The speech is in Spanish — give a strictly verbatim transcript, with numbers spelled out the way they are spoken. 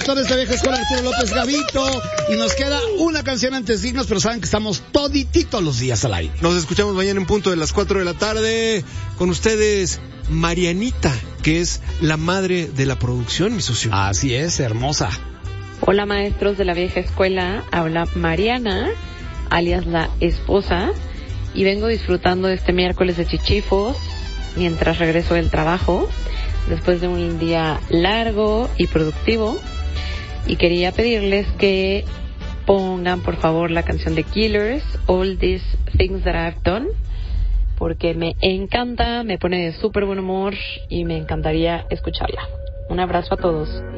director de esta vieja escuela, Arturo López Gavito. Y nos queda una canción antes de irnos, pero saben que estamos todititos los días al aire. Nos escuchamos mañana en punto de las cuatro de la tarde. Con ustedes, Marianita, que es la madre de la producción, mi socio. Así es, hermosa. Hola, maestros de la vieja escuela. Habla Mariana, alias la esposa. Y vengo disfrutando de este miércoles de chichifos mientras regreso del trabajo, después de un día largo y productivo. Y quería pedirles que pongan, por favor, la canción de Killers, All These Things That I've Done, porque me encanta, me pone de súper buen humor y me encantaría escucharla. Un abrazo a todos.